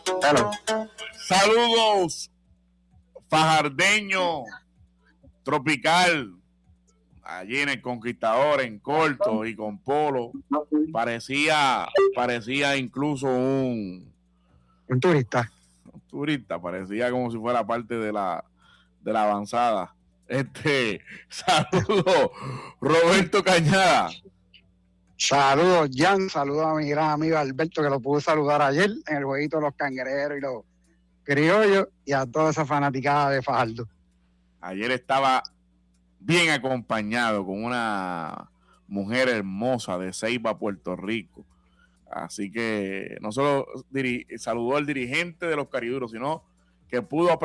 Hello. Saludos, fajardeño, tropical, allí en el Conquistador, en corto y con polo. Parecía incluso un turista. Un turista, parecía como si fuera parte de la avanzada. Saludos, Roberto Cañada. Saludos, Jan. Saludos a mi gran amigo Alberto, que lo pude saludar ayer en el jueguito de los cangrejeros y los criollos, y a toda esa fanaticada de Fajardo. Ayer estaba bien acompañado con una mujer hermosa de Ceiba, Puerto Rico. Así que no solo saludó al dirigente de los cariduros, sino que pudo